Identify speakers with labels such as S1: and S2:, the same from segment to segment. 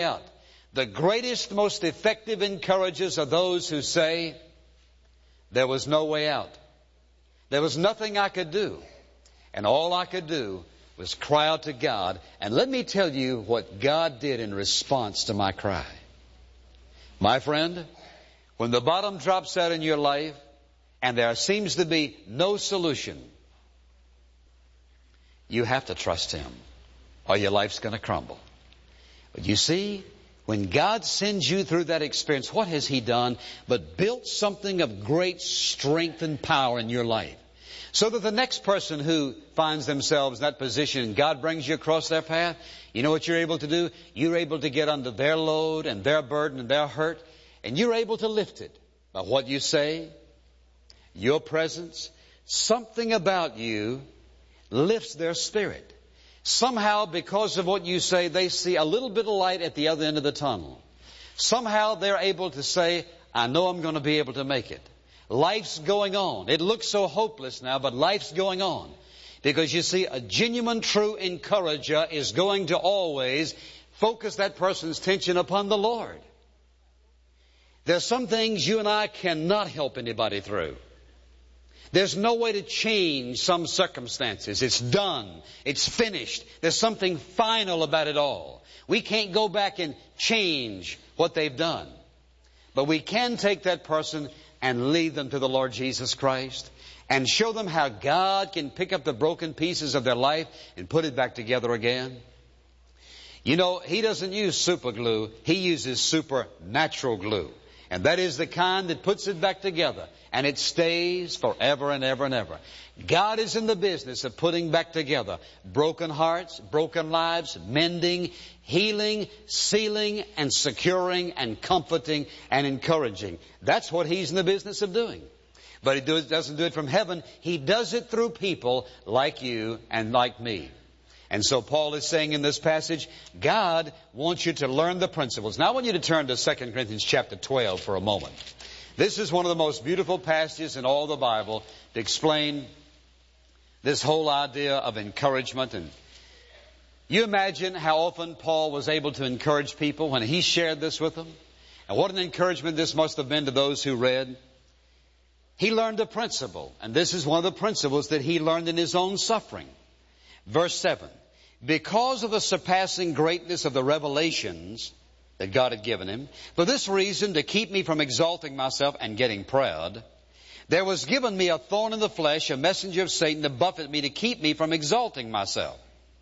S1: out. The greatest, most effective encouragers are those who say, there was no way out. There was nothing I could do. And all I could do was cry out to God. And let me tell you what God did in response to my cry. My friend, when the bottom drops out in your life and there seems to be no solution, you have to trust Him or your life's going to crumble. But you see, when God sends you through that experience, what has He done but built something of great strength and power in your life? So that the next person who finds themselves in that position, God brings you across their path, you know what you're able to do? You're able to get under their load and their burden and their hurt, and you're able to lift it by what you say, your presence. Something about you lifts their spirit. Somehow, because of what you say, they see a little bit of light at the other end of the tunnel. Somehow they're able to say, I know I'm going to be able to make it. Life's going on. It looks so hopeless now, but life's going on. Because you see, a genuine, true encourager is going to always focus that person's attention upon the Lord. There's some things you and I cannot help anybody through. There's no way to change some circumstances. It's done. It's finished. There's something final about it all. We can't go back and change what they've done. But we can take that person and lead them to the Lord Jesus Christ and show them how God can pick up the broken pieces of their life and put it back together again. You know, He doesn't use super glue. He uses supernatural glue. And that is the kind that puts it back together. And it stays forever and ever and ever. God is in the business of putting back together broken hearts, broken lives, mending, healing, sealing, and securing, and comforting, and encouraging. That's what He's in the business of doing. But He doesn't do it from heaven. He does it through people like you and like me. And so Paul is saying in this passage, God wants you to learn the principles. Now I want you to turn to 2 Corinthians chapter 12 for a moment. This is one of the most beautiful passages in all the Bible to explain this whole idea of encouragement. And you imagine how often Paul was able to encourage people when he shared this with them? And what an encouragement this must have been to those who read. He learned a principle, and this is one of the principles that he learned in his own suffering. Verse 7, because of the surpassing greatness of the revelations that God had given him, for this reason, to keep me from exalting myself and getting proud, there was given me a thorn in the flesh, a messenger of Satan to buffet me, to keep me from exalting myself.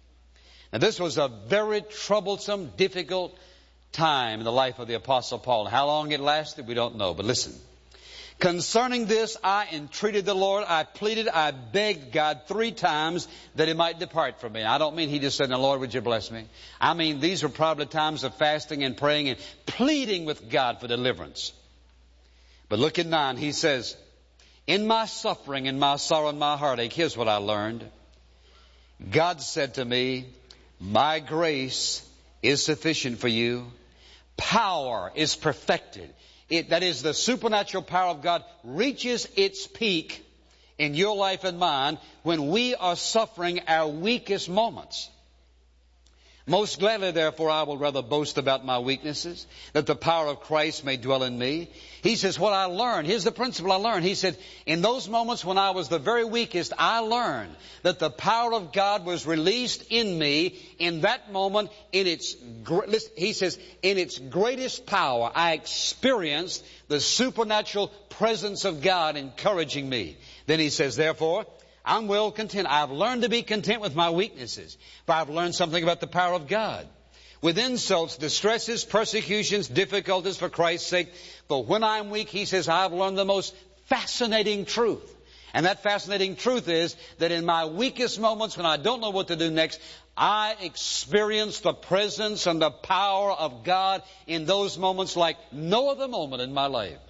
S1: Now this was a very troublesome, difficult time in the life of the Apostle Paul. How long it lasted, we don't know, but listen. Concerning this, I entreated the Lord, I pleaded, I begged God 3 times that He might depart from me. I don't mean He just said, now Lord, would you bless me? I mean, these were probably times of fasting and praying and pleading with God for deliverance. But look at 9, he says, in my suffering and my sorrow and my heartache, here's what I learned. God said to me, my grace is sufficient for you. Power is perfected. That is, the supernatural power of God reaches its peak in your life and mine when we are suffering our weakest moments. Most gladly, therefore, I will rather boast about my weaknesses, that the power of Christ may dwell in me. He says, what I learned, here's the principle I learned. He said, in those moments when I was the very weakest, I learned that the power of God was released in me in that moment. He says, in its greatest power, I experienced the supernatural presence of God encouraging me. Then he says, therefore, I'm well content. I've learned to be content with my weaknesses, but I've learned something about the power of God. With insults, distresses, persecutions, difficulties for Christ's sake. But when I'm weak, he says, I've learned the most fascinating truth. And that fascinating truth is that in my weakest moments when I don't know what to do next, I experience the presence and the power of God in those moments like no other moment in my life.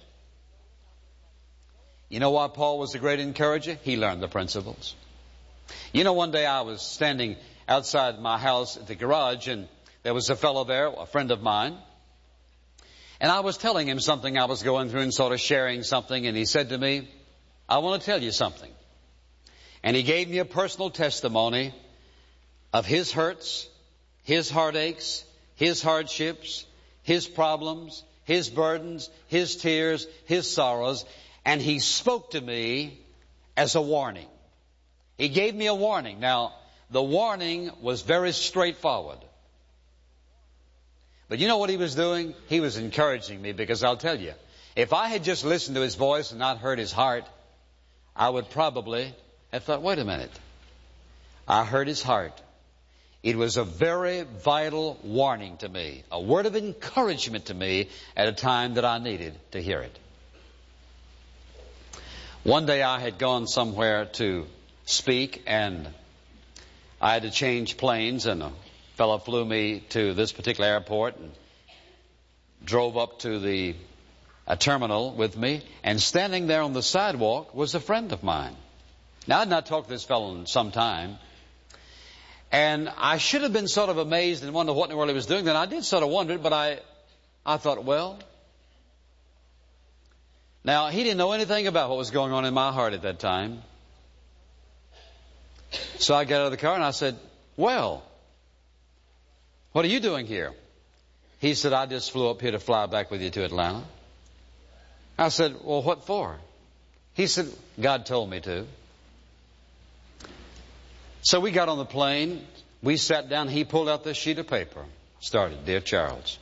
S1: You know why Paul was a great encourager? He learned the principles. You know, one day I was standing outside my house at the garage, and there was a fellow there, a friend of mine. And I was telling him something I was going through and sort of sharing something, and he said to me, I want to tell you something. And he gave me a personal testimony of his hurts, his heartaches, his hardships, his problems, his burdens, his tears, his sorrows, and he spoke to me as a warning. He gave me a warning. Now, the warning was very straightforward. But you know what he was doing? He was encouraging me, because I'll tell you, if I had just listened to his voice and not heard his heart, I would probably have thought, wait a minute. I heard his heart. It was a very vital warning to me, a word of encouragement to me at a time that I needed to hear it. One day I had gone somewhere to speak, and I had to change planes, and a fellow flew me to this particular airport and drove up to the terminal with me, and standing there on the sidewalk was a friend of mine. Now, I had not talked to this fellow in some time, and I should have been sort of amazed and wondered what in the world he was doing. Then I did sort of wonder it, but I thought, well, now he didn't know anything about what was going on in my heart at that time. So I got out of the car and I said, well, what are you doing here? He said, I just flew up here to fly back with you to Atlanta. I said, well, what for? He said, God told me to. So we got on the plane. We sat down. He pulled out this sheet of paper. Started, Dear Charles.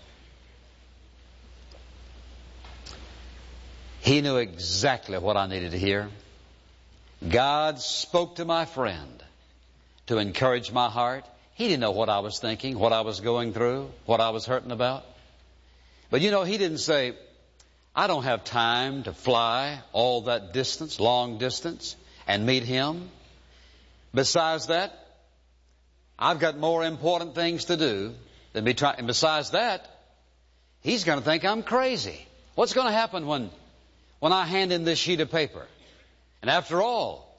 S1: He knew exactly what I needed to hear. God spoke to my friend to encourage my heart. He didn't know what I was thinking, what I was going through, what I was hurting about. But you know, he didn't say, I don't have time to fly all that distance, long distance, and meet him. Besides that, I've got more important things to do than be trying. And besides that, he's going to think I'm crazy. What's going to happen when I hand him this sheet of paper? And after all,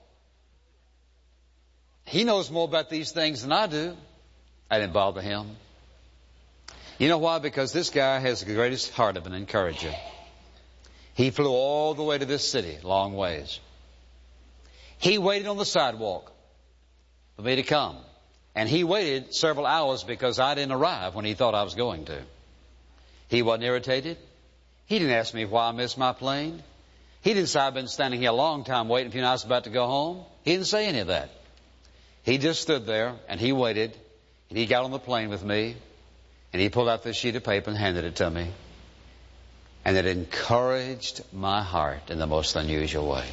S1: he knows more about these things than I do. I didn't bother him. You know why? Because this guy has the greatest heart of an encourager. He flew all the way to this city, long ways. He waited on the sidewalk for me to come. And he waited several hours because I didn't arrive when he thought I was going to. He wasn't irritated. He didn't ask me why I missed my plane. He didn't say I've been standing here a long time waiting for you and I was about to go home. He didn't say any of that. He just stood there and he waited. And he got on the plane with me. And he pulled out this sheet of paper and handed it to me. And it encouraged my heart in the most unusual way.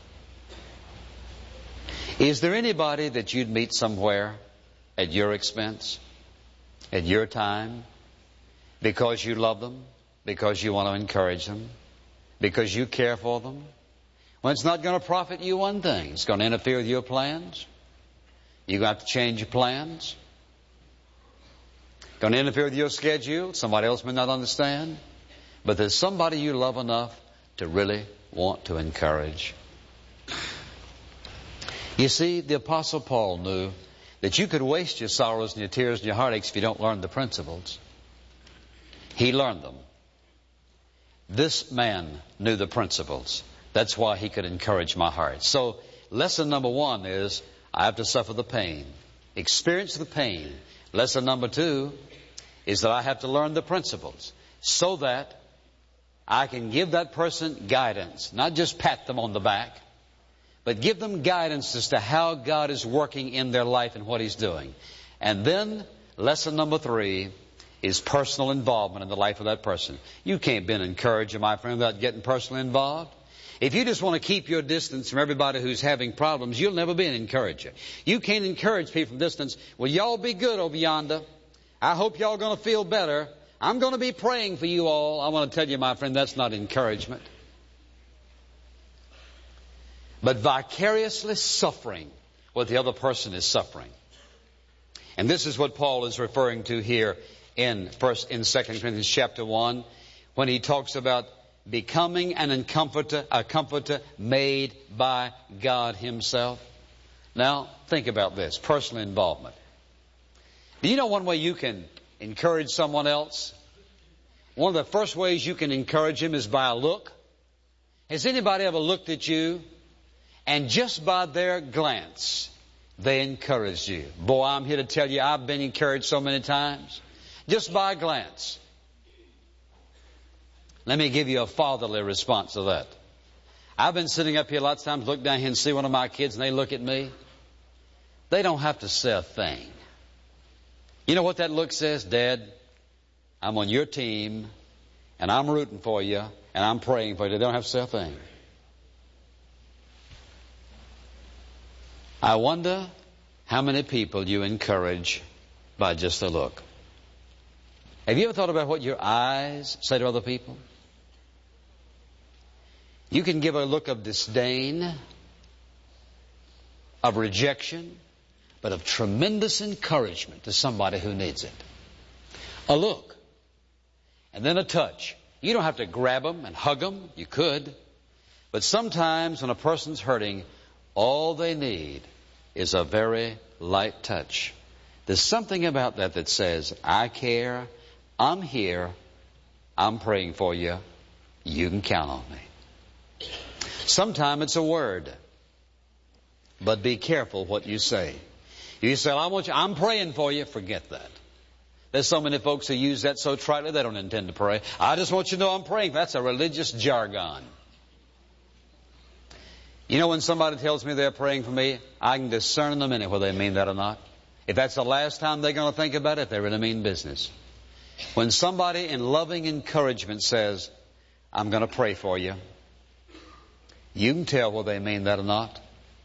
S1: Is there anybody that you'd meet somewhere at your expense, at your time, because you love them, because you want to encourage them, because you care for them? Well, it's not going to profit you one thing. It's going to interfere with your plans. You're going to have to change your plans. Going to interfere with your schedule. Somebody else may not understand. But there's somebody you love enough to really want to encourage. You see, the Apostle Paul knew that you could waste your sorrows and your tears and your heartaches if you don't learn the principles. He learned them. This man knew the principles. That's why he could encourage my heart. So, lesson number 1 is, I have to suffer the pain. Experience the pain. Lesson number 2 is that I have to learn the principles so that I can give that person guidance, not just pat them on the back, but give them guidance as to how God is working in their life and what He's doing. And then, lesson number 3 is personal involvement in the life of that person. You can't be an encourager, my friend, without getting personally involved. If you just want to keep your distance from everybody who's having problems, you'll never be an encourager. You can't encourage people from distance. Well, y'all be good over yonder. I hope y'all going to feel better. I'm going to be praying for you all. I want to tell you, my friend, that's not encouragement. But vicariously suffering what the other person is suffering. And this is what Paul is referring to here in 2 Corinthians chapter 1, when he talks about becoming a comforter made by God Himself. Now, think about this, personal involvement. Do you know one way you can encourage someone else? One of the first ways you can encourage him is by a look. Has anybody ever looked at you and just by their glance, they encouraged you? Boy, I'm here to tell you, I've been encouraged so many times. Just by a glance. Let me give you a fatherly response to that. I've been sitting up here lots of times, look down here and see one of my kids, and they look at me. They don't have to say a thing. You know what that look says? Dad, I'm on your team, and I'm rooting for you, and I'm praying for you. They don't have to say a thing. I wonder how many people you encourage by just a look. Have you ever thought about what your eyes say to other people? You can give a look of disdain, of rejection, but of tremendous encouragement to somebody who needs it. A look, and then a touch. You don't have to grab them and hug them. You could. But sometimes when a person's hurting, all they need is a very light touch. There's something about that that says, I care, I'm here, I'm praying for you, you can count on me. Sometimes it's a word, but be careful what you say. You say, I'm praying for you, forget that. There's so many folks who use that so tritely they don't intend to pray. I just want you to know I'm praying. That's a religious jargon. You know, when somebody tells me they're praying for me, I can discern in a minute whether they mean that or not. If that's the last time they're going to think about it, they're in a mean business. When somebody in loving encouragement says, I'm going to pray for you, you can tell whether they mean that or not.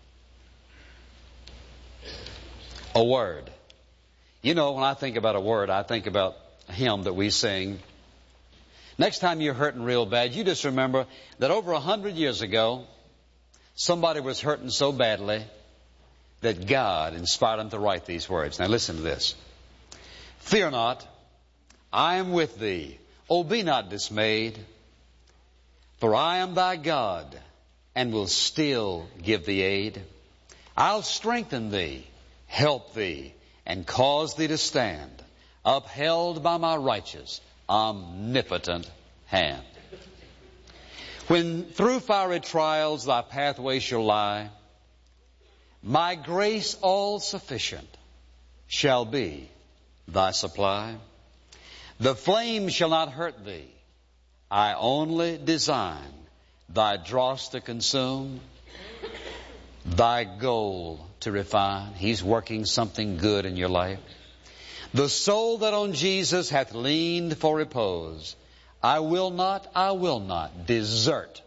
S1: A word. You know, when I think about a word, I think about a hymn that we sing. Next time you're hurting real bad, you just remember that over 100 years ago, somebody was hurting so badly that God inspired them to write these words. Now listen to this. Fear not, I am with thee. Oh, be not dismayed, for I am thy God, and will still give thee aid. I'll strengthen thee, help thee, and cause thee to stand, upheld by my righteous, omnipotent hand. When through fiery trials thy pathway shall lie, my grace all sufficient shall be thy supply. The flame shall not hurt thee. I only design thy dross to consume, thy gold to refine. He's working something good in your life. The soul that on Jesus hath leaned for repose, I will not desert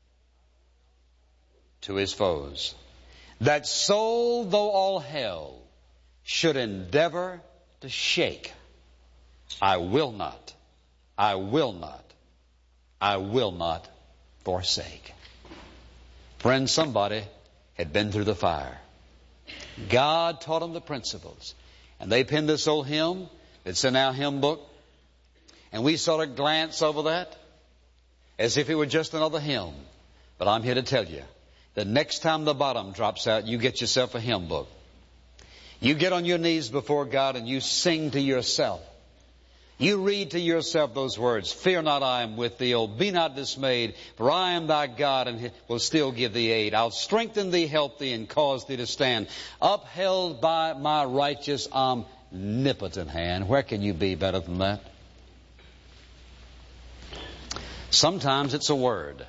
S1: to his foes. That soul, though all hell should endeavor to shake, I will not forsake. Friend, somebody had been through the fire. God taught them the principles. And they penned this old hymn that's in our hymn book. And we sort of glance over that as if it were just another hymn. But I'm here to tell you, the next time the bottom drops out, you get yourself a hymn book. You get on your knees before God and you sing to yourself. You read to yourself those words, fear not, I am with thee. Oh, be not dismayed, for I am thy God and will still give thee aid. I'll strengthen thee, help thee, and cause thee to stand, upheld by my righteous, omnipotent hand. Where can you be better than that? Sometimes it's a word.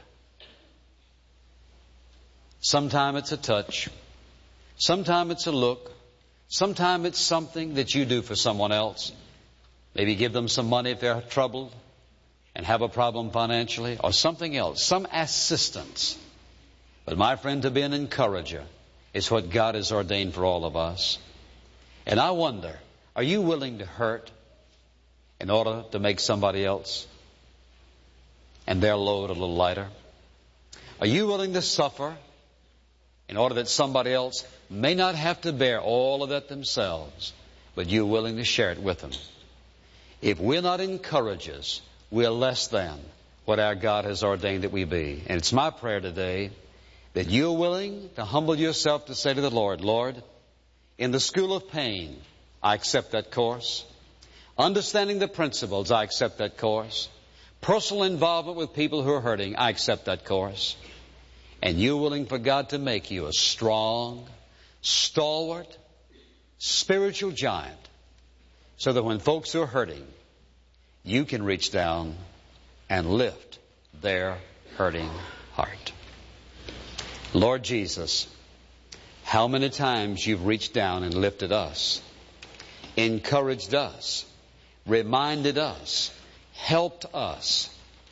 S1: Sometimes it's a touch. Sometimes it's a look. Sometimes it's something that you do for someone else. Maybe give them some money if they're troubled and have a problem financially, or something else, some assistance. But my friend, to be an encourager is what God has ordained for all of us. And I wonder, are you willing to hurt in order to make somebody else and their load a little lighter? Are you willing to suffer in order that somebody else may not have to bear all of that themselves, but you're willing to share it with them? If we're not encouragers, we're less than what our God has ordained that we be. And it's my prayer today that you're willing to humble yourself to say to the Lord, Lord, in the school of pain, I accept that course. Understanding the principles, I accept that course. Personal involvement with people who are hurting, I accept that course. And you're willing for God to make you a strong, stalwart, spiritual giant, so that when folks are hurting, you can reach down and lift their hurting heart. Lord Jesus, how many times you've reached down and lifted us, encouraged us, reminded us, helped us,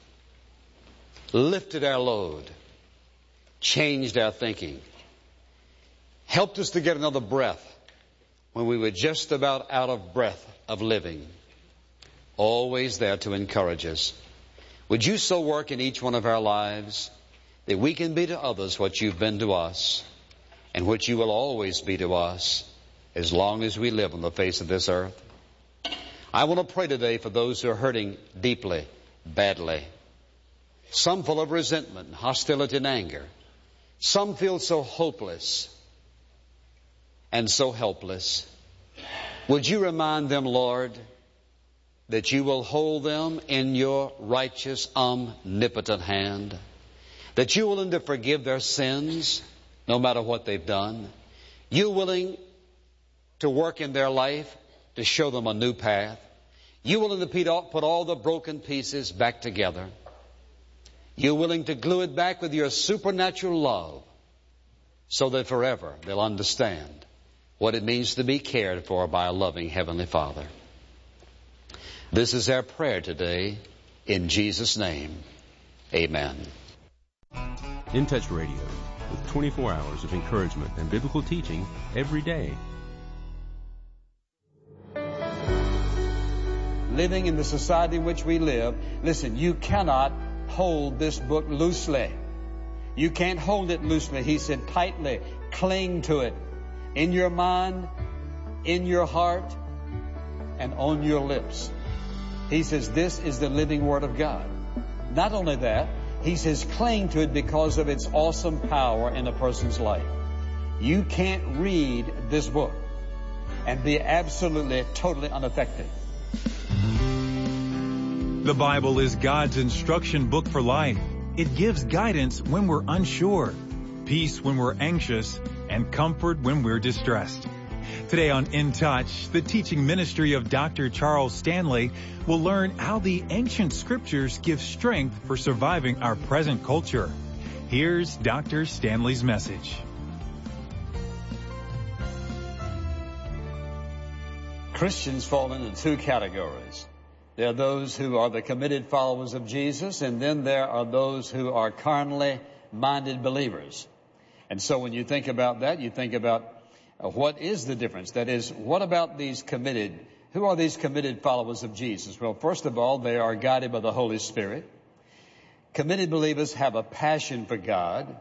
S1: lifted our load, changed our thinking, helped us to get another breath when we were just about out of breath of living. Always there to encourage us. Would you so work in each one of our lives that we can be to others what you've been to us and what you will always be to us as long as we live on the face of this earth? I want to pray today for those who are hurting deeply, badly. Some full of resentment, hostility, and anger. Some feel so hopeless and so helpless. Would you remind them, Lord, that you will hold them in your righteous, omnipotent hand, that you're willing to forgive their sins, no matter what they've done. You're willing to work in their life to show them a new path. You're willing to put all the broken pieces back together. You're willing to glue it back with your supernatural love so that forever they'll understand what it means to be cared for by a loving Heavenly Father. This is our prayer today. In Jesus' name, amen.
S2: In Touch Radio, with 24 hours of encouragement and biblical teaching every day.
S1: Living in the society in which we live, listen, you cannot hold this book loosely. You can't hold it loosely. He said tightly, cling to it in your mind, in your heart, and on your lips. He says this is the living Word of God. Not only that, he says cling to it because of its awesome power in a person's life. You can't read this book and be absolutely, totally unaffected.
S3: The Bible is God's instruction book for life. It gives guidance when we're unsure, peace when we're anxious, and comfort when we're distressed. Today on In Touch, the teaching ministry of Dr. Charles Stanley will learn how the ancient scriptures give strength for surviving our present culture. Here's Dr. Stanley's message.
S1: Christians fall into two categories. There are those who are the committed followers of Jesus, and then there are those who are carnally minded believers. And so when you think about that, you think about what is the difference? That is, what about these committed? Who are these committed followers of Jesus? Well, first of all, they are guided by the Holy Spirit. Committed believers have a passion for God.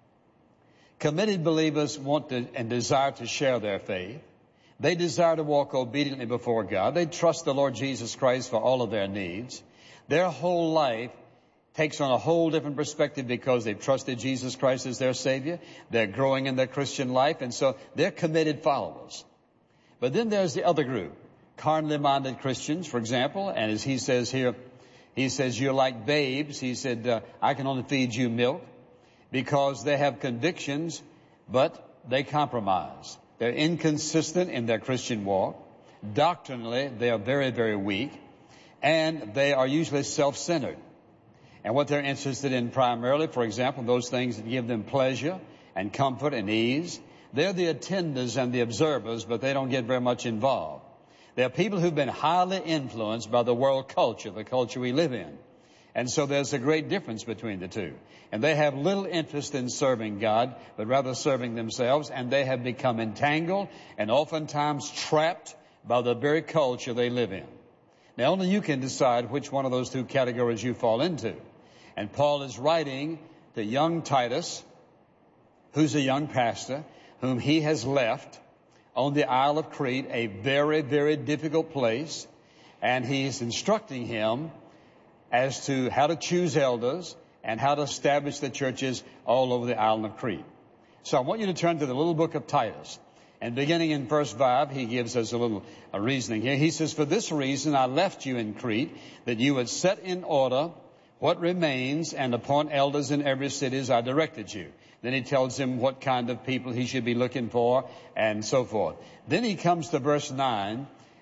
S1: Committed believers want to and desire to share their faith. They desire to walk obediently before God. They trust the Lord Jesus Christ for all of their needs. Their whole life takes on a whole different perspective because they've trusted Jesus Christ as their Savior. They're growing in their Christian life, and so they're committed followers. But then there's the other group, carnally minded Christians, for example, and as he says here, he says, you're like babes. He said, I can only feed you milk, because they have convictions, but they compromise. They're inconsistent in their Christian walk. Doctrinally, they are very, very weak, and they are usually self-centered. And what they're interested in primarily, for example, those things that give them pleasure and comfort and ease. They're the attenders and the observers, but they don't get very much involved. They're people who've been highly influenced by the world culture, the culture we live in. And so there's a great difference between the two. And they have little interest in serving God, but rather serving themselves, and they have become entangled and oftentimes trapped by the very culture they live in. Now, only you can decide which one of those two categories you fall into. And Paul is writing to young Titus, who's a young pastor, whom he has left on the Isle of Crete, a very, very difficult place, and he's instructing him as to how to choose elders and how to establish the churches all over the island of Crete. So I want you to turn to the little book of Titus. And beginning in verse 5, he gives us a reasoning here. He says, for this reason I left you in Crete, that you would set in order what remains and appoint elders in every city as I directed you. Then he tells him what kind of people he should be looking for and so forth. Then he comes to verse 9,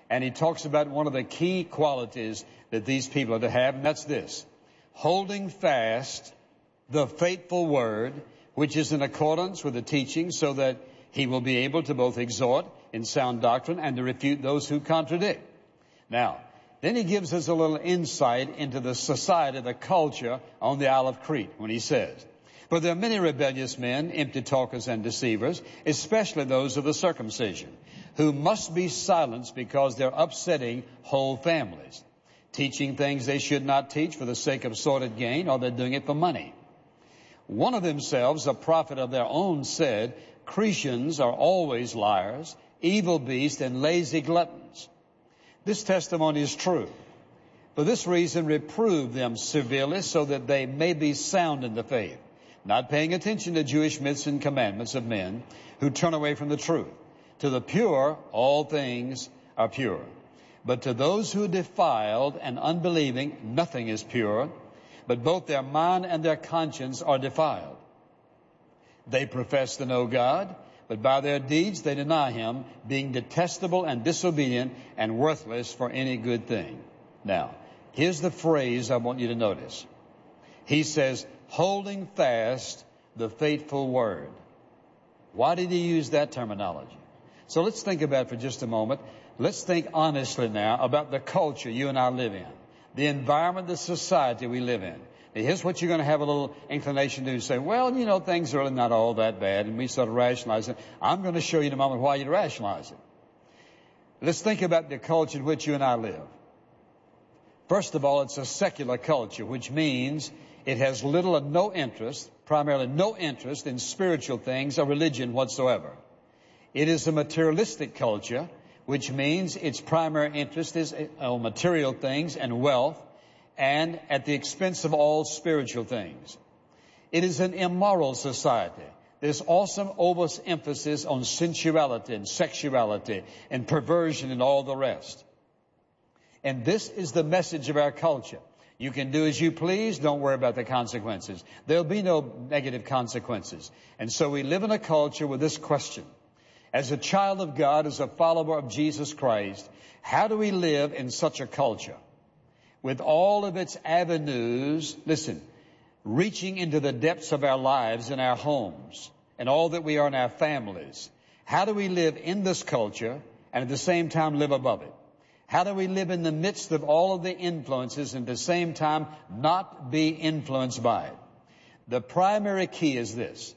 S4: And he talks about one of the key qualities that these people are to have, and that's this: holding fast the faithful word, which is in accordance with the teaching, so that he will be able to both exhort in sound doctrine and to refute those who contradict. Now, then he gives us a little insight into the society, the culture on the Isle of Crete, when he says, "For there are many rebellious men, empty talkers and deceivers, especially those of the circumcision, who must be silenced because they're upsetting whole families, teaching things they should not teach for the sake of sordid gain, or they're doing it for money. One of themselves, a prophet of their own, said, 'Cretians are always liars, evil beasts, and lazy gluttons.' This testimony is true. For this reason, reprove them severely, so that they may be sound in the faith, not paying attention to Jewish myths and commandments of men who turn away from the truth. To the pure, all things are pure. But to those who are defiled and unbelieving, nothing is pure, but both their mind and their conscience are defiled. They profess to know God, but by their deeds they deny him, being detestable and disobedient and worthless for any good thing." Now, here's the phrase I want you to notice. He says, holding fast the faithful word. Why did he use that terminology? So let's think about it for just a moment. Let's think honestly now about the culture you and I live in, the environment, the society we live in. Now, here's what you're going to have a little inclination to do. Say, well, you know, things are really not all that bad, and we sort of rationalize it. I'm going to show you in a moment why you rationalize it. Let's think about the culture in which you and I live. First of all, it's a secular culture, which means it has little or no interest, primarily no interest in spiritual things or religion whatsoever. It is a materialistic culture, which means its primary interest is on material things and wealth, and at the expense of all spiritual things. It is an immoral society. There's awesome overemphasis on sensuality and sexuality and perversion and all the rest. And this is the message of our culture. You can do as you please. Don't worry about the consequences. There'll be no negative consequences. And so we live in a culture with this question. As a child of God, as a follower of Jesus Christ, how do we live in such a culture? With all of its avenues, listen, reaching into the depths of our lives and our homes and all that we are in our families. How do we live in this culture and at the same time live above it? How do we live in the midst of all of the influences and at the same time not be influenced by it? The primary key is this.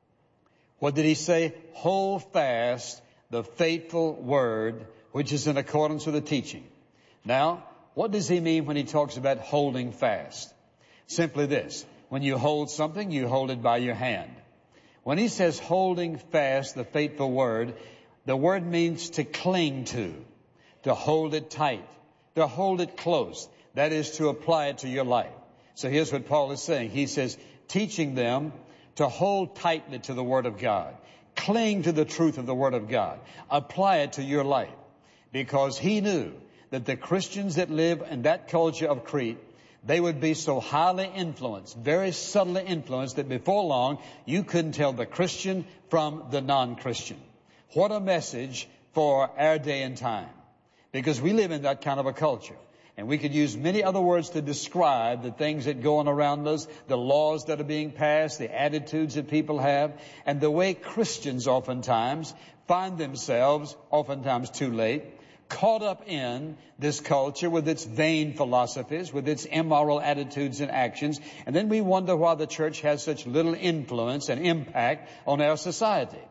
S4: What did he say? Hold fast the faithful word, which is in accordance with the teaching. Now, what does he mean when he talks about holding fast? Simply this. When you hold something, you hold it by your hand. When he says holding fast the faithful word, the word means to cling to hold it tight, to hold it close. That is to apply it to your life. So here's what Paul is saying. He says, teaching them to hold tightly to the Word of God. Cling to the truth of the Word of God. Apply it to your life. Because he knew that the Christians that live in that culture of Crete, they would be so highly influenced, very subtly influenced, that before long you couldn't tell the Christian from the non-Christian. What a message for our day and time. Because we live in that kind of a culture. And we could use many other words to describe the things that go on around us, the laws that are being passed, the attitudes that people have, and the way Christians oftentimes find themselves, oftentimes too late, caught up in this culture with its vain philosophies, with its immoral attitudes and actions. And then we wonder why the church has such little influence and impact on our society.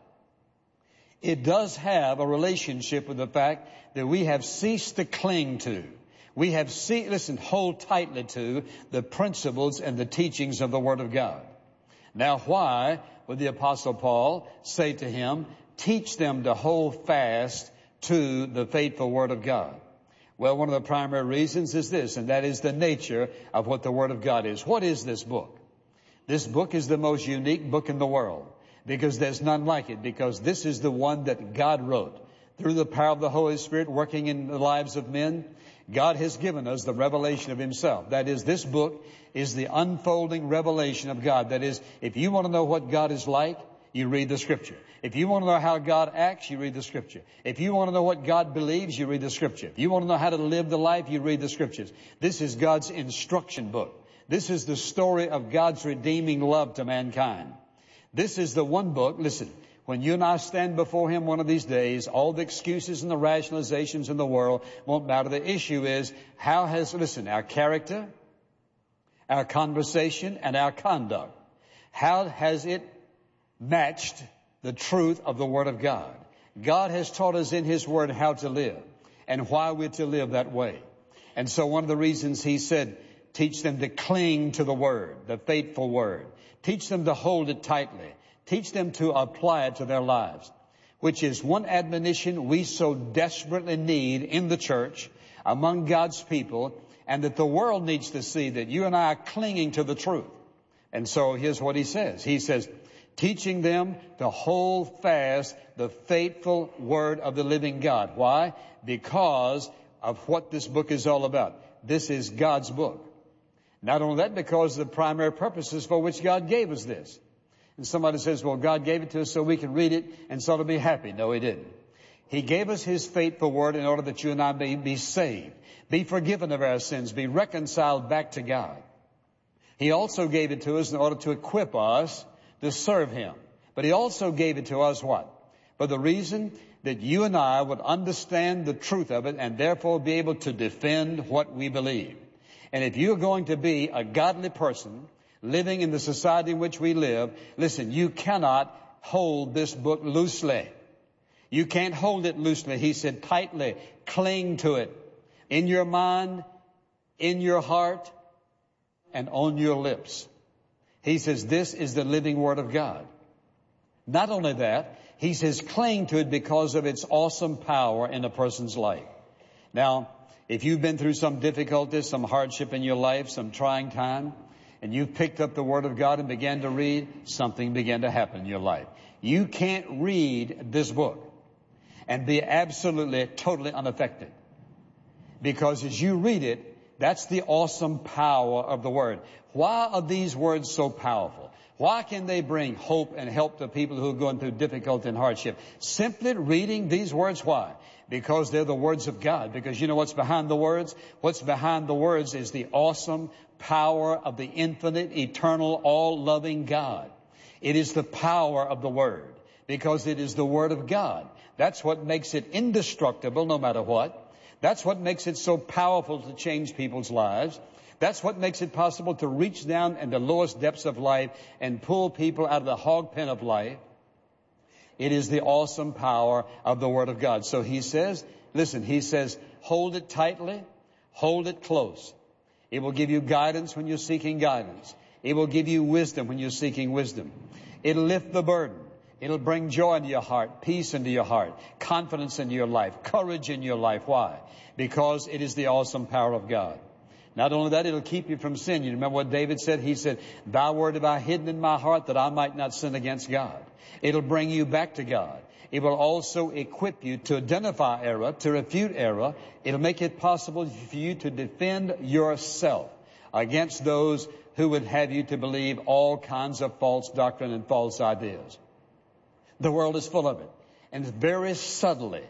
S4: It does have a relationship with the fact that we have ceased to cling to. We have hold tightly to the principles and the teachings of the Word of God. Now, why would the Apostle Paul say to him, teach them to hold fast to the faithful Word of God? Well, one of the primary reasons is this, and that is the nature of what the Word of God is. What is this book? This book is the most unique book in the world, because there's none like it, because this is the one that God wrote. Through the power of the Holy Spirit working in the lives of men, God has given us the revelation of Himself. That is, this book is the unfolding revelation of God. That is, if you want to know what God is like, you read the Scripture. If you want to know how God acts, you read the Scripture. If you want to know what God believes, you read the Scripture. If you want to know how to live the life, you read the Scriptures. This is God's instruction book. This is the story of God's redeeming love to mankind. This is the one book, listen, when you and I stand before Him one of these days, all the excuses and the rationalizations in the world won't matter. The issue is, how has, listen, our character, our conversation, and our conduct, how has it matched the truth of the Word of God? God has taught us in His Word how to live and why we're to live that way. And so one of the reasons He said, teach them to cling to the Word, the faithful Word. Teach them to hold it tightly. Teach them to apply it to their lives, which is one admonition we so desperately need in the church, among God's people, and that the world needs to see that you and I are clinging to the truth. And so here's what He says. He says, teaching them to hold fast the faithful Word of the living God. Why? Because of what this book is all about. This is God's book. Not only that, because of the primary purposes for which God gave us this. And somebody says, well, God gave it to us so we can read it and sort of be happy. No, He didn't. He gave us His faithful Word in order that you and I may be saved, be forgiven of our sins, be reconciled back to God. He also gave it to us in order to equip us to serve Him. But He also gave it to us what? For the reason that you and I would understand the truth of it and therefore be able to defend what we believe. And if you're going to be a godly person living in the society in which we live, listen, you cannot hold this book loosely. You can't hold it loosely. He said tightly, cling to it in your mind, in your heart, and on your lips. He says this is the living Word of God. Not only that, He says cling to it because of its awesome power in a person's life. Now, if you've been through some difficulties, some hardship in your life, some trying time, and you've picked up the Word of God and began to read, something began to happen in your life. You can't read this book and be absolutely, totally unaffected. Because as you read it, that's the awesome power of the Word. Why are these words so powerful? Why can they bring hope and help to people who are going through difficulty and hardship? Simply reading these words, why? Because they're the words of God. Because you know what's behind the words? What's behind the words is the awesome power of the infinite, eternal, all-loving God. It is the power of the Word. Because it is the Word of God. That's what makes it indestructible no matter what. That's what makes it so powerful to change people's lives. That's what makes it possible to reach down in the lowest depths of life and pull people out of the hog pen of life. It is the awesome power of the Word of God. So He says, listen, He says, hold it tightly, hold it close. It will give you guidance when you're seeking guidance. It will give you wisdom when you're seeking wisdom. It'll lift the burden. It'll bring joy into your heart, peace into your heart, confidence into your life, courage in your life. Why? Because it is the awesome power of God. Not only that, it'll keep you from sin. You remember what David said? He said, Thy word have I hidden in my heart that I might not sin against God. It'll bring you back to God. It will also equip you to identify error, to refute error. It'll make it possible for you to defend yourself against those who would have you to believe all kinds of false doctrine and false ideas. The world is full of it. And very subtly,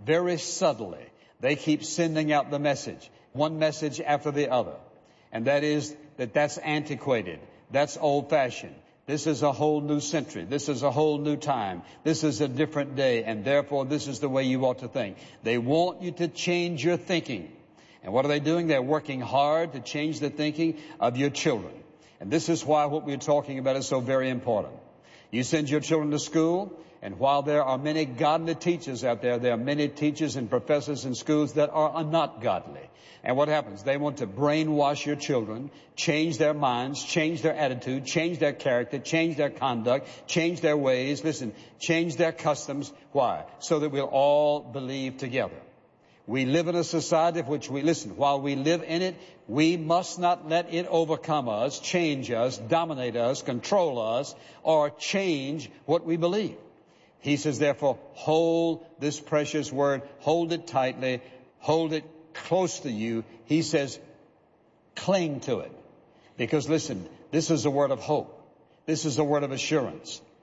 S4: they keep sending out the message, one message after the other. And that is that's antiquated. That's old-fashioned. This is a whole new century. This is a whole new time. This is a different day. And therefore, this is the way you ought to think. They want you to change your thinking. And what are they doing? They're working hard to change the thinking of your children. And this is why what we're talking about is so very important. You send your children to school, and while there are many godly teachers out there, there are many teachers and professors in schools that are not godly. And what happens? They want to brainwash your children, change their minds, change their attitude, change their character, change their conduct, change their ways, change their customs. Why? So that we'll all believe together. We live in a society of which while we live in it, we must not let it overcome us, change us, dominate us, control us, or change what we believe. He says, therefore, hold this precious word, hold it tightly, hold it close to you. He says, cling to it. Because listen, this is a word of hope. This is a word of assurance.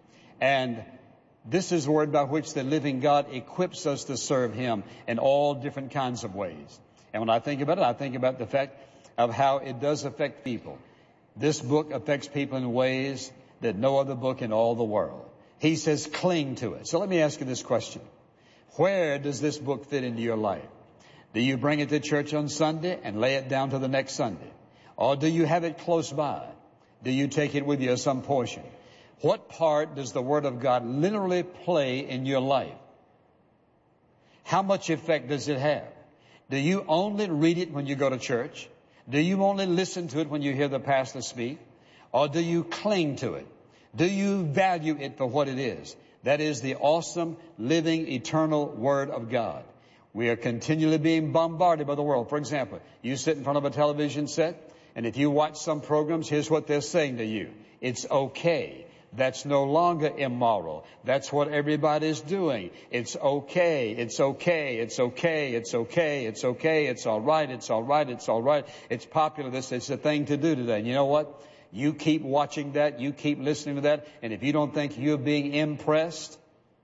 S4: And this is the word by which the living God equips us to serve Him in all different kinds of ways. And when I think about it, I think about the fact of how it does affect people. This book affects people in ways that no other book in all the world. He says, cling to it. So let me ask you this question. Where does this book fit into your life? Do you bring it to church on Sunday and lay it down to the next Sunday? Or do you have it close by? Do you take it with you as some portion? What part does the Word of God literally play in your life? How much effect does it have? Do you only read it when you go to church? Do you only listen to it when you hear the pastor speak? Or do you cling to it? Do you value it for what it is? That is the awesome, living, eternal Word of God. We are continually being bombarded by the world. For example, you sit in front of a television set, and if you watch some programs, here's what they're saying to you. It's okay. That's no longer immoral. That's what everybody's doing. It's okay. It's okay. It's okay. It's okay. It's okay. It's all right. It's all right. It's all right. It's popular. It's the thing to do today. And you know what? You keep watching that. You keep listening to that. And if you don't think you're being impressed,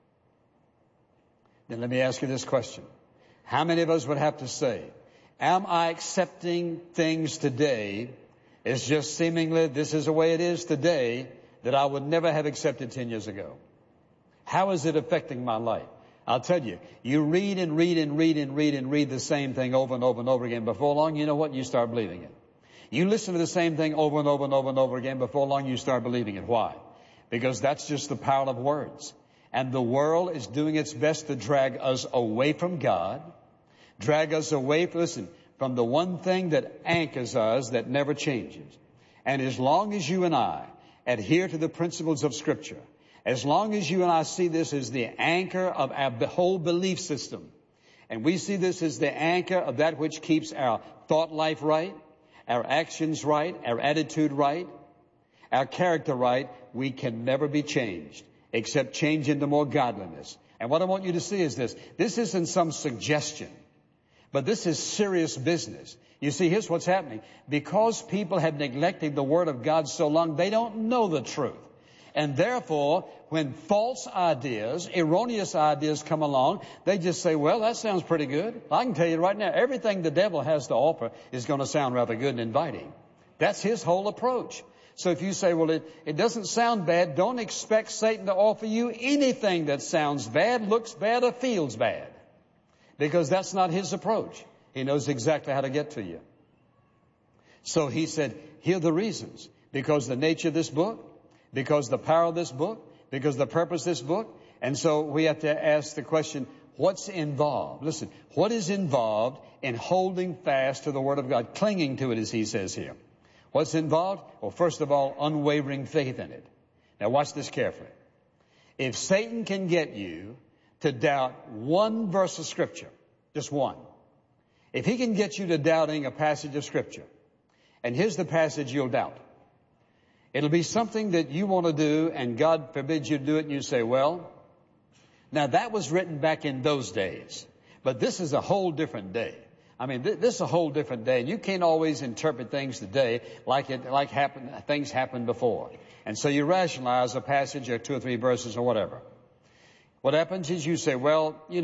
S4: then let me ask you this question. How many of us would have to say, am I accepting things today? It's just seemingly this is the way it is today that I would never have accepted 10 years ago. How is it affecting my life? I'll tell you, you read and read and read and read and read the same thing over and over and over again. Before long, you know what? You start believing it. You listen to the same thing over and over and over and over again. Before long, you start believing it. Why? Because that's just the power of words. And the world is doing its best to drag us away from God, drag us away, from the one thing that anchors us that never changes. And as long as you and I adhere to the principles of Scripture, as long as you and I see this as the anchor of our whole belief system, and we see this as the anchor of that which keeps our thought life right, our actions right, our attitude right, our character right, we can never be changed except change into more godliness. And what I want you to see is this. This isn't some suggestion, but this is serious business. You see, here's what's happening. Because people have neglected the Word of God so long, they don't know the truth. And therefore, when false ideas, erroneous ideas come along, they just say, well, that sounds pretty good. I can tell you right now, everything the devil has to offer is going to sound rather good and inviting. That's his whole approach. So if you say, well, it doesn't sound bad, don't expect Satan to offer you anything that sounds bad, looks bad, or feels bad. Because that's not his approach. He knows exactly how to get to you. So he said, here are the reasons. Because the nature of this book, because the power of this book, because the purpose of this book. And so we have to ask the question, what's involved? Listen, what is involved in holding fast to the Word of God, clinging to it as he says here? What's involved? Well, first of all, unwavering faith in it. Now watch this carefully. If Satan can get you to doubt one verse of Scripture, just one. If he can get you to doubting a passage of Scripture, and here's the passage you'll doubt. It'll be something that you want to do, and God forbids you to do it, and you say, well, now that was written back in those days, but this is a whole different day. I mean, this is a whole different day, and you can't always interpret things today things happened before. And so you rationalize a passage or 2 or 3 verses or whatever. What happens is you say, well, you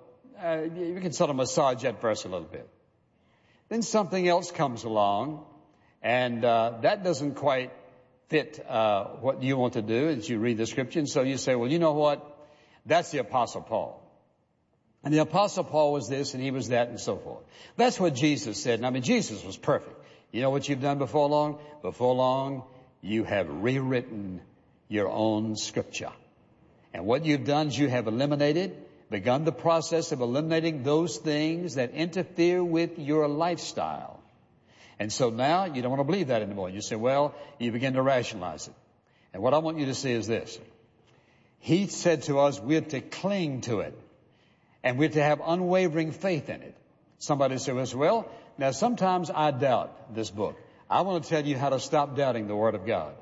S4: can sort of massage that verse a little bit. Then something else comes along, and that doesn't quite fit what you want to do as you read the Scripture. And so you say, well, you know what? That's the Apostle Paul. And the Apostle Paul was this, and he was that, and so forth. That's what Jesus said. And I mean, Jesus was perfect. You know what you've done before long? Before long, you have rewritten your own Scripture. And what you've done is you have begun the process of eliminating those things that interfere with your lifestyle. And so now you don't want to believe that anymore. You say, well, you begin to rationalize it. And what I want you to see is this. He said to us, we're to cling to it. And we're to have unwavering faith in it. Somebody says, well, now sometimes I doubt this book. I want to tell you how to stop doubting the Word of God.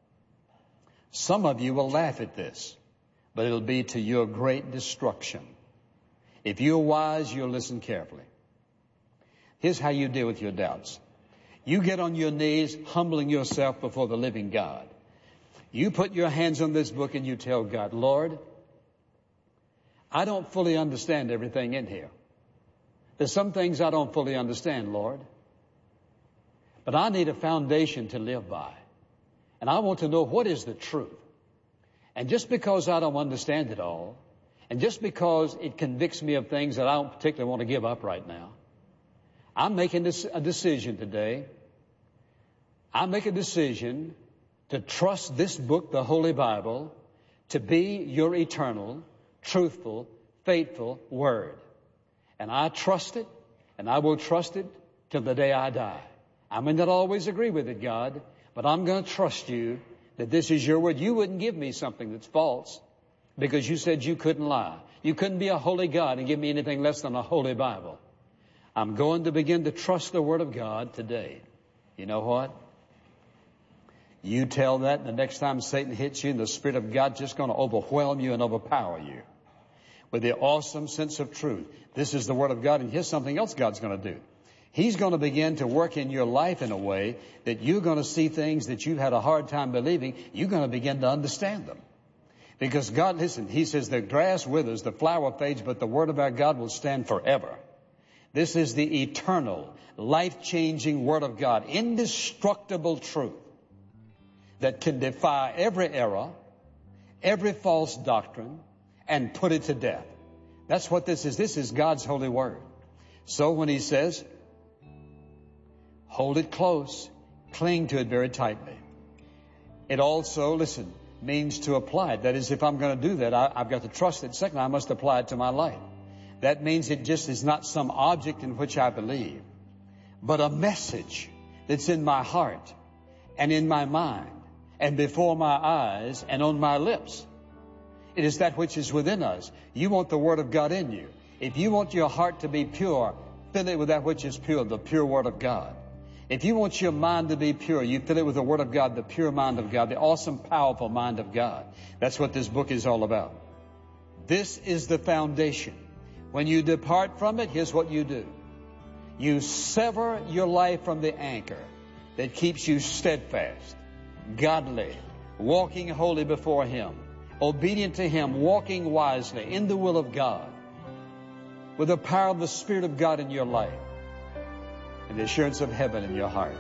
S4: Some of you will laugh at this, but it'll be to your great destruction. If you're wise, you'll listen carefully. Here's how you deal with your doubts. You get on your knees, humbling yourself before the living God. You put your hands on this book and you tell God, Lord, I don't fully understand everything in here. There's some things I don't fully understand, Lord. But I need a foundation to live by. And I want to know what is the truth. And just because I don't understand it all, and just because it convicts me of things that I don't particularly want to give up right now, I'm making a decision today. I make a decision to trust this book, the Holy Bible, to be your eternal, truthful, faithful Word. And I trust it, and I will trust it till the day I die. I may not always agree with it, God, but I'm going to trust you that this is your Word. You wouldn't give me something that's false because you said you couldn't lie. You couldn't be a holy God and give me anything less than a holy Bible. I'm going to begin to trust the Word of God today. You know what? You tell that, and the next time Satan hits you, the Spirit of God's just going to overwhelm you and overpower you with the awesome sense of truth. This is the Word of God, and here's something else God's going to do. He's going to begin to work in your life in a way that you're going to see things that you've had a hard time believing. You're going to begin to understand them. Because God, listen, He says the grass withers, the flower fades, but the Word of our God will stand forever. This is the eternal, life-changing Word of God, indestructible truth that can defy every error, every false doctrine, and put it to death. That's what this is. This is God's holy Word. So when He says, hold it close, cling to it very tightly. It also, listen, means to apply it. That is, if I'm going to do that, I've got to trust it. Second, I must apply it to my life. That means it just is not some object in which I believe, but a message that's in my heart and in my mind and before my eyes and on my lips. It is that which is within us. You want the Word of God in you. If you want your heart to be pure, fill it with that which is pure, the pure Word of God. If you want your mind to be pure, you fill it with the Word of God, the pure mind of God, the awesome, powerful mind of God. That's what this book is all about. This is the foundation. When you depart from it, here's what you do. You sever your life from the anchor that keeps you steadfast, godly, walking holy before Him, obedient to Him, walking wisely in the will of God, with the power of the Spirit of God in your life, and the assurance of heaven in your heart.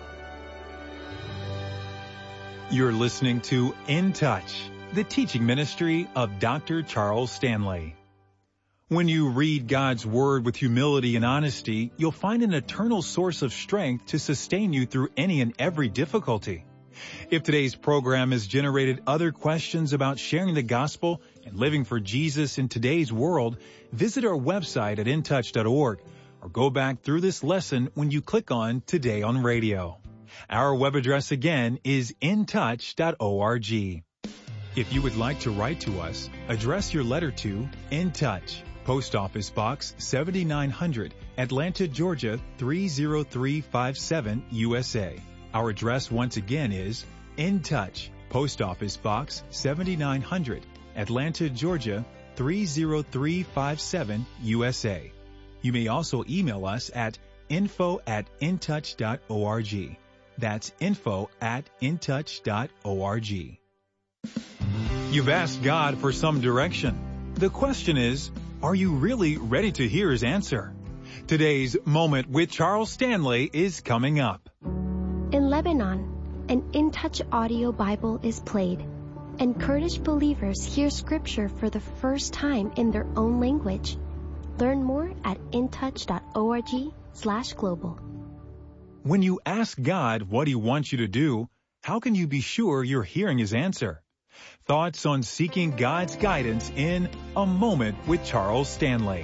S3: You're listening to In Touch, the teaching ministry of Dr. Charles Stanley. When you read God's Word with humility and honesty, you'll find an eternal source of strength to sustain you through any and every difficulty. If today's program has generated other questions about sharing the gospel and living for Jesus in today's world, visit our website at intouch.org or go back through this lesson when you click on Today on Radio. Our web address again is intouch.org. If you would like to write to us, address your letter to In Touch, Post Office Box 7900, Atlanta, Georgia 30357, USA. Our address once again is In Touch, Post Office Box 7900, Atlanta, Georgia 30357, USA. You may also email us at info@intouch.org. That's info@intouch.org. You've asked God for some direction. The question is, are you really ready to hear His answer? Today's Moment with Charles Stanley is coming up.
S5: In Lebanon, an In Touch audio Bible is played, and Kurdish believers hear Scripture for the first time in their own language. Learn more at intouch.org/global.
S3: When you ask God what He wants you to do, how can you be sure you're hearing His answer? Thoughts on seeking God's guidance in A Moment with Charles Stanley.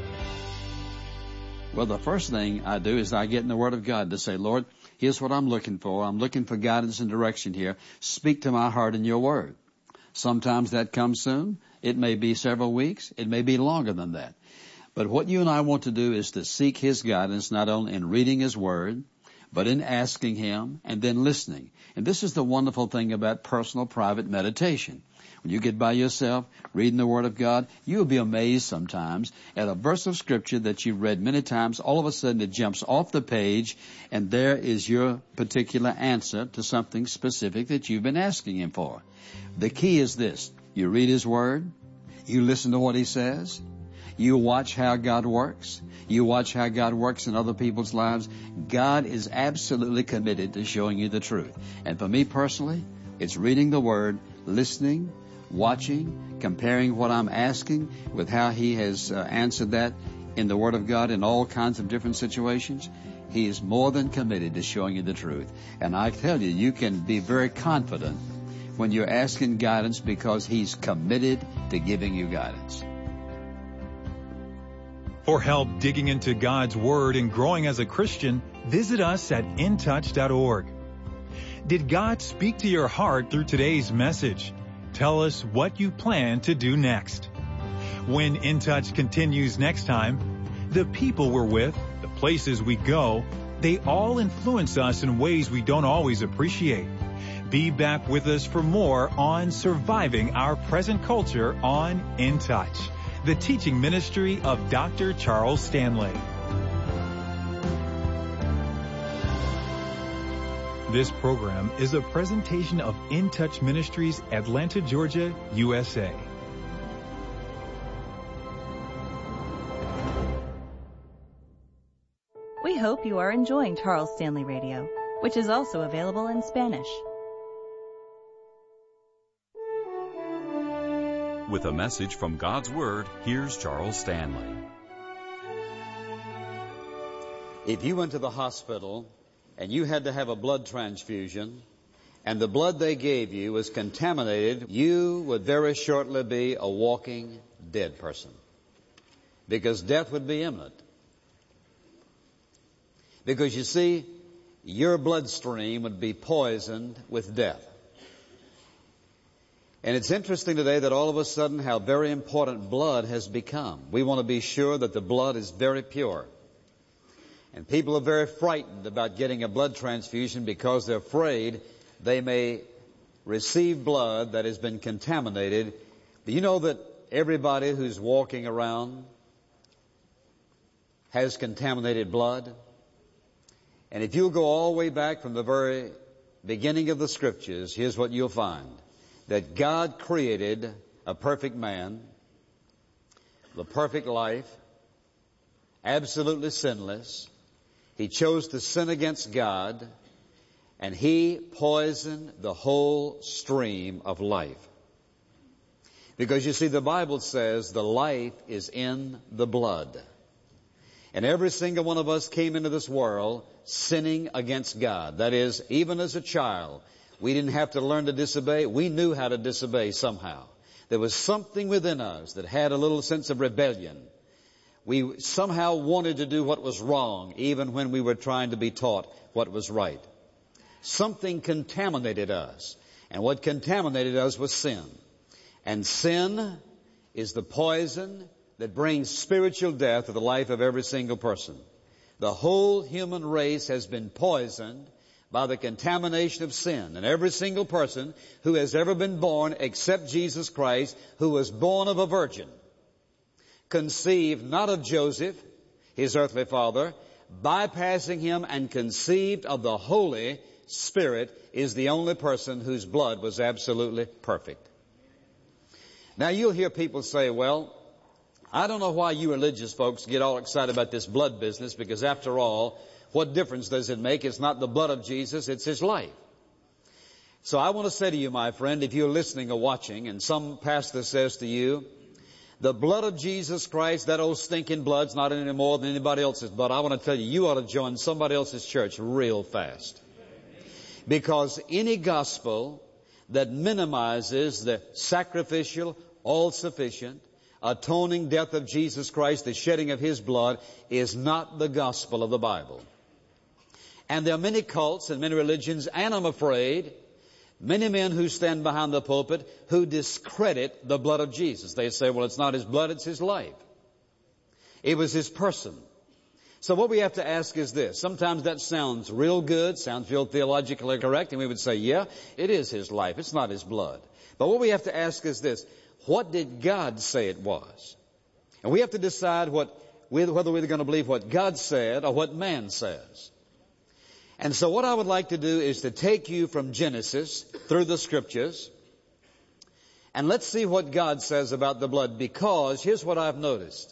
S1: Well, the first thing I do is I get in the Word of God to say, Lord, here's what I'm looking for. I'm looking for guidance and direction here. Speak to my heart in your Word. Sometimes that comes soon. It may be several weeks. It may be longer than that. But what you and I want to do is to seek His guidance not only in reading His Word, but in asking Him and then listening. And this is the wonderful thing about personal, private meditation. When you get by yourself, reading the Word of God, you'll be amazed sometimes at a verse of Scripture that you've read many times. All of a sudden it jumps off the page, and there is your particular answer to something specific that you've been asking Him for. The key is this. You read His Word. You listen to what He says. You watch how God works. You watch how God works in other people's lives. God is absolutely committed to showing you the truth. And for me personally, it's reading the Word, listening, watching, comparing what I'm asking with how He has answered that in the Word of God in all kinds of different situations. He is more than committed to showing you the truth. And I tell you, you can be very confident when you're asking guidance because He's committed to giving you guidance.
S3: For help digging into God's Word and growing as a Christian, visit us at intouch.org. Did God speak to your heart through today's message? Tell us what you plan to do next. When In Touch continues next time, the people we're with, the places we go, they all influence us in ways we don't always appreciate. Be back with us for more on surviving our present culture on In Touch, the teaching ministry of Dr. Charles Stanley. This program is a presentation of In Touch Ministries, Atlanta, Georgia, USA.
S6: We hope you are enjoying Charles Stanley Radio, which is also available in Spanish.
S7: With a message from God's Word, here's Charles Stanley.
S1: If you went to the hospital and you had to have a blood transfusion, and the blood they gave you was contaminated, you would very shortly be a walking dead person, because death would be imminent. Because you see, your bloodstream would be poisoned with death. And it's interesting today that all of a sudden how very important blood has become. We want to be sure that the blood is very pure. And people are very frightened about getting a blood transfusion because they're afraid they may receive blood that has been contaminated. Do you know that everybody who's walking around has contaminated blood? And if you'll go all the way back from the very beginning of the Scriptures, here's what you'll find. That God created a perfect man, the perfect life, absolutely sinless. He chose to sin against God, and He poisoned the whole stream of life. Because you see, the Bible says the life is in the blood. And every single one of us came into this world sinning against God. That is, even as a child, we didn't have to learn to disobey. We knew how to disobey somehow. There was something within us that had a little sense of rebellion. We somehow wanted to do what was wrong, even when we were trying to be taught what was right. Something contaminated us. And what contaminated us was sin. And sin is the poison that brings spiritual death to the life of every single person. The whole human race has been poisoned by the contamination of sin. And every single person who has ever been born except Jesus Christ, who was born of a virgin, conceived not of Joseph, his earthly father, bypassing him and conceived of the Holy Spirit, is the only person whose blood was absolutely perfect. Now you'll hear people say, well, I don't know why you religious folks get all excited about this blood business, because after all, what difference does it make? It's not the blood of Jesus, it's His life. So I want to say to you, my friend, if you're listening or watching, and some pastor says to you, the blood of Jesus Christ, that old stinking blood's not any more than anybody else's blood, I want to tell you, you ought to join somebody else's church real fast. Because any gospel that minimizes the sacrificial, all-sufficient, atoning death of Jesus Christ, the shedding of His blood, is not the gospel of the Bible. And there are many cults and many religions, and I'm afraid many men who stand behind the pulpit who discredit the blood of Jesus. They say, well, it's not His blood, it's His life. It was His person. So what we have to ask is this. Sometimes that sounds real good, sounds real theologically correct, and we would say, yeah, it is His life. It's not His blood. But what we have to ask is this. What did God say it was? And we have to decide whether we're going to believe what God said or what man says. And so what I would like to do is to take you from Genesis through the Scriptures, and let's see what God says about the blood, because here's what I've noticed.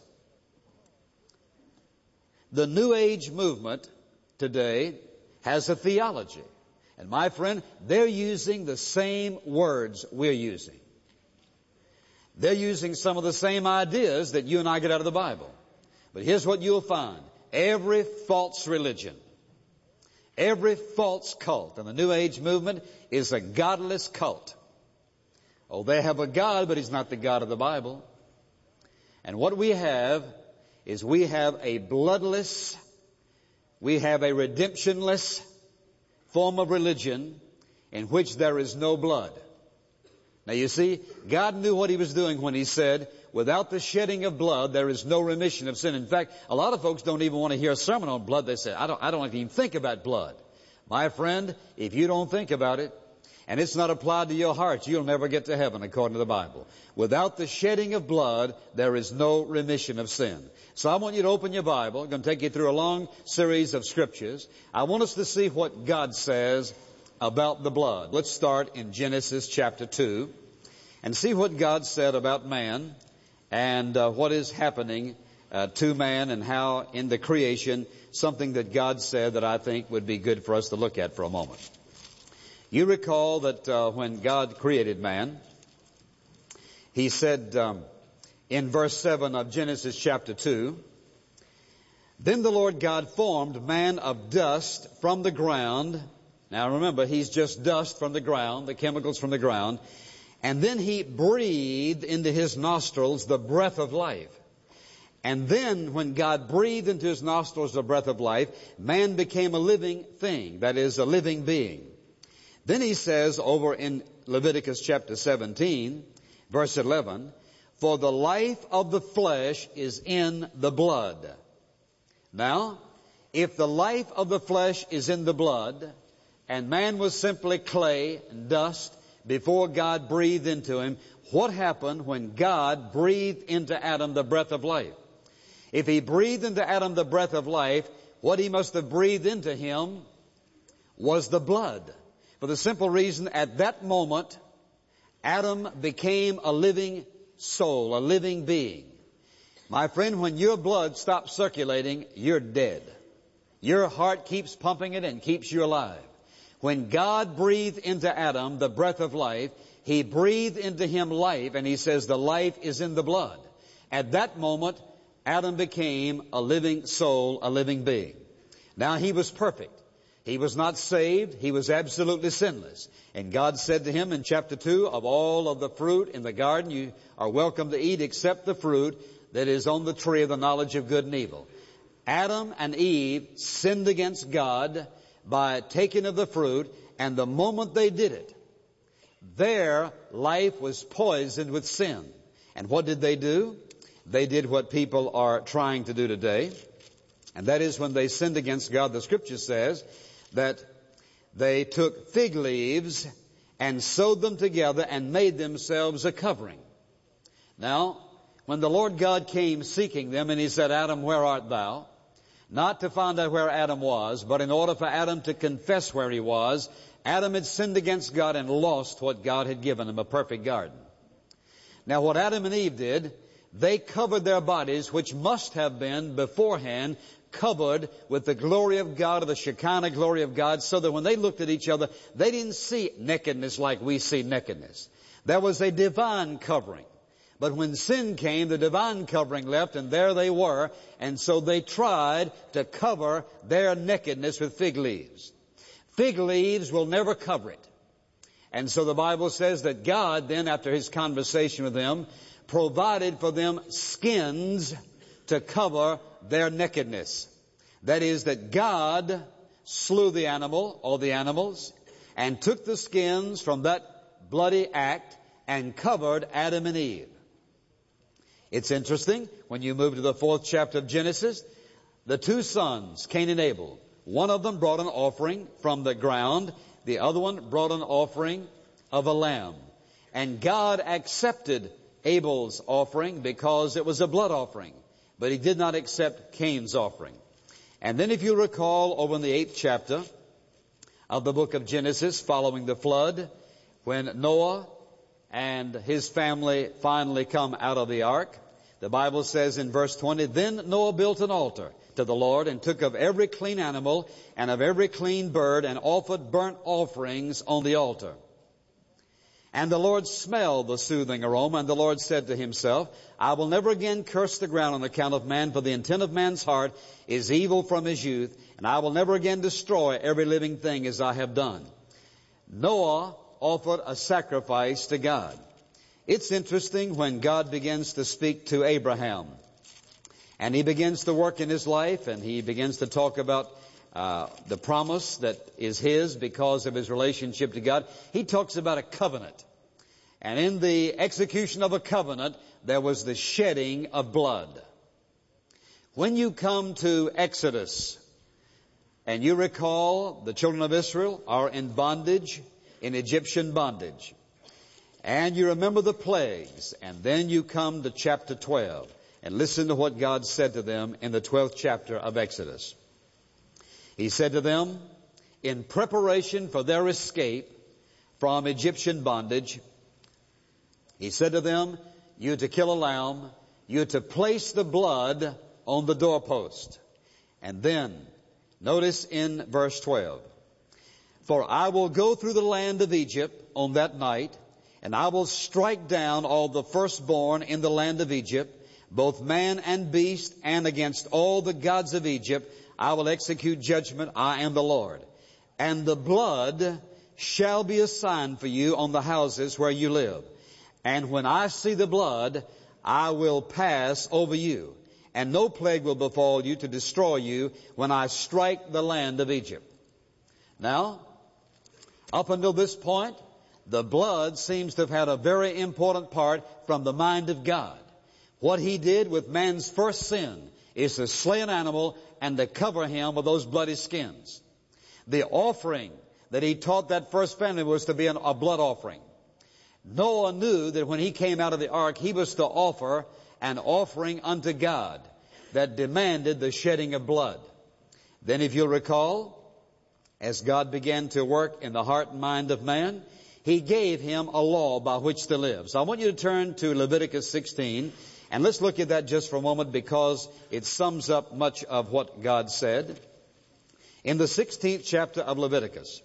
S1: The New Age movement today has a theology. And my friend, they're using the same words we're using. They're using some of the same ideas that you and I get out of the Bible. But here's what you'll find. Every false religion, every false cult in the New Age movement is a godless cult. Oh, they have a God, but He's not the God of the Bible. And what we have is we have a bloodless, we have a redemptionless form of religion in which there is no blood. Now you see, God knew what He was doing when He said, without the shedding of blood, there is no remission of sin. In fact, a lot of folks don't even want to hear a sermon on blood. They say, I don't even think about blood. My friend, if you don't think about it, and it's not applied to your heart, you'll never get to heaven according to the Bible. Without the shedding of blood, there is no remission of sin. So I want you to open your Bible. I'm going to take you through a long series of scriptures. I want us to see what God says about the blood. Let's start in Genesis chapter 2 and see what God said about man and what is happening to man, and how in the creation, something that God said that I think would be good for us to look at for a moment. You recall that when God created man, He said in verse 7 of Genesis chapter 2, "Then the Lord God formed man of dust from the ground." Now remember, he's just dust from the ground, the chemicals from the ground. "And then He breathed into his nostrils the breath of life." And then when God breathed into his nostrils the breath of life, man became a living thing, that is, a living being. Then He says over in Leviticus chapter 17, verse 11, "For the life of the flesh is in the blood." Now, if the life of the flesh is in the blood, and man was simply clay and dust before God breathed into him, what happened when God breathed into Adam the breath of life? If He breathed into Adam the breath of life, what He must have breathed into him was the blood. For the simple reason, at that moment, Adam became a living soul, a living being. My friend, when your blood stops circulating, you're dead. Your heart keeps pumping it and keeps you alive. When God breathed into Adam the breath of life, He breathed into him life, and He says the life is in the blood. At that moment, Adam became a living soul, a living being. Now, he was perfect. He was not saved. He was absolutely sinless. And God said to him in chapter 2, "Of all of the fruit in the garden you are welcome to eat, except the fruit that is on the tree of the knowledge of good and evil." Adam and Eve sinned against God by taking of the fruit, and the moment they did it, their life was poisoned with sin. And what did they do? They did what people are trying to do today. And that is, when they sinned against God, the Scripture says that they took fig leaves and sewed them together and made themselves a covering. Now, when the Lord God came seeking them, and He said, "Adam, where art thou?" Not to find out where Adam was, but in order for Adam to confess where he was. Adam had sinned against God and lost what God had given him, a perfect garden. Now, what Adam and Eve did, they covered their bodies, which must have been beforehand covered with the glory of God, or the Shekinah glory of God, so that when they looked at each other, they didn't see nakedness like we see nakedness. There was a divine covering. But when sin came, the divine covering left, and there they were, and so they tried to cover their nakedness with fig leaves. Fig leaves will never cover it. And so the Bible says that God then, after His conversation with them, provided for them skins to cover their nakedness. That is, that God slew the animal or the animals and took the skins from that bloody act and covered Adam and Eve. It's interesting, when you move to the 4th chapter of Genesis, the two sons, Cain and Abel, one of them brought an offering from the ground. The other one brought an offering of a lamb. And God accepted Abel's offering because it was a blood offering. But He did not accept Cain's offering. And then if you recall, over in the 8th chapter of the book of Genesis, following the flood, when Noah and his family finally come out of the ark, the Bible says in verse 20, Then Noah built an altar to the Lord and took of every clean animal and of every clean bird and offered burnt offerings on the altar. And the Lord smelled the soothing aroma, and the Lord said to Himself, I will never again curse the ground on account of man, for the intent of man's heart is evil from his youth, and I will never again destroy every living thing as I have done. Noah offered a sacrifice to God. It's interesting when God begins to speak to Abraham, and he begins to work in his life, and he begins to talk about the promise that is his because of his relationship to God. He talks about a covenant. And in the execution of a covenant, there was the shedding of blood. When you come to Exodus, and you recall the children of Israel are in bondage, in Egyptian bondage, and you remember the plagues, and then you come to chapter 12, and listen to what God said to them in the 12th chapter of Exodus. He said to them, in preparation for their escape from Egyptian bondage, He said to them, you are to kill a lamb, you are to place the blood on the doorpost. And then, notice in verse 12, For I will go through the land of Egypt on that night, and I will strike down all the firstborn in the land of Egypt, both man and beast, and against all the gods of Egypt I will execute judgment. I am the Lord. And the blood shall be a sign for you on the houses where you live. And when I see the blood, I will pass over you, and no plague will befall you to destroy you when I strike the land of Egypt. Now, up until this point, the blood seems to have had a very important part from the mind of God. What He did with man's first sin is to slay an animal and to cover him with those bloody skins. The offering that He taught that first family was to be a blood offering. Noah knew that when he came out of the ark, he was to offer an offering unto God that demanded the shedding of blood. Then if you'll recall, as God began to work in the heart and mind of man, He gave him a law by which to live. So I want you to turn to Leviticus 16, and let's look at that just for a moment because it sums up much of what God said. In the 16th chapter of Leviticus,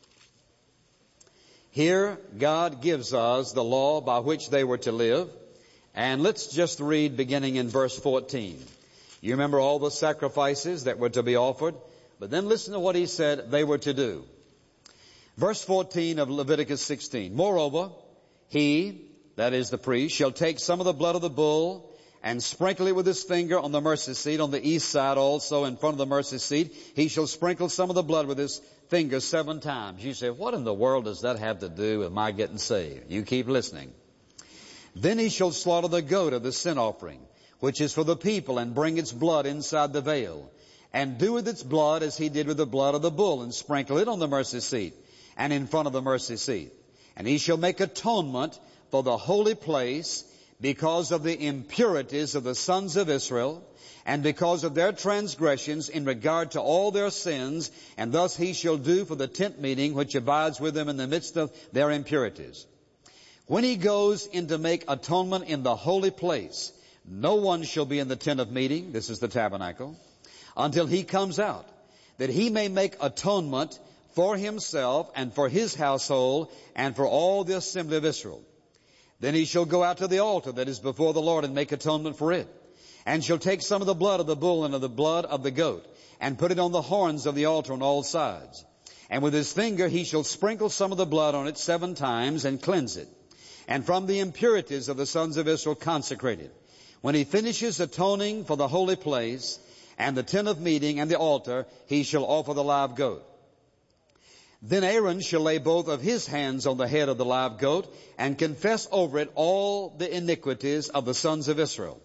S1: here God gives us the law by which they were to live. And let's just read beginning in verse 14. You remember all the sacrifices that were to be offered, but then listen to what He said they were to do. Verse 14 of Leviticus 16. Moreover, he, that is the priest, shall take some of the blood of the bull and sprinkle it with his finger on the mercy seat, on the east side also in front of the mercy seat. He shall sprinkle some of the blood with his finger 7 times. You say, what in the world does that have to do with my getting saved? You keep listening. Then he shall slaughter the goat of the sin offering, which is for the people, and bring its blood inside the veil, and do with its blood as he did with the blood of the bull, and sprinkle it on the mercy seat and in front of the mercy seat. And he shall make atonement for the holy place because of the impurities of the sons of Israel, and because of their transgressions in regard to all their sins, and thus he shall do for the tent meeting which abides with them in the midst of their impurities. When he goes in to make atonement in the holy place, no one shall be in the tent of meeting, this is the tabernacle, until he comes out, that he may make atonement for himself and for his household and for all the assembly of Israel. Then he shall go out to the altar that is before the Lord and make atonement for it, and shall take some of the blood of the bull and of the blood of the goat, and put it on the horns of the altar on all sides. And with his finger he shall sprinkle some of the blood on it 7 times, and cleanse it. And from the impurities of the sons of Israel consecrate it. When he finishes atoning for the holy place, and the tent of meeting, and the altar, he shall offer the live goat. Then Aaron shall lay both of his hands on the head of the live goat, and confess over it all the iniquities of the sons of Israel.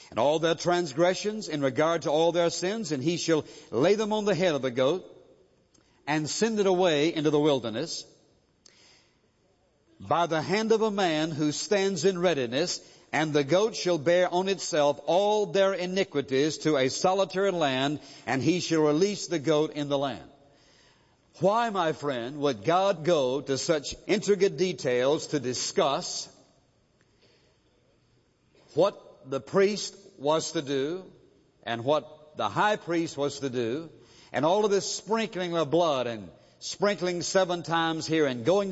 S1: and all their transgressions in regard to all their sins, and he shall lay them on the head of the goat, and send it away into the wilderness by the hand of a man who stands in readiness, and the goat shall bear on itself all their iniquities to a solitary land, and he shall release the goat in the land. Why, my friend, would God go to such intricate details to discuss what the priest was to do and what the high priest was to do, and all of this sprinkling of blood and sprinkling 7 times here and going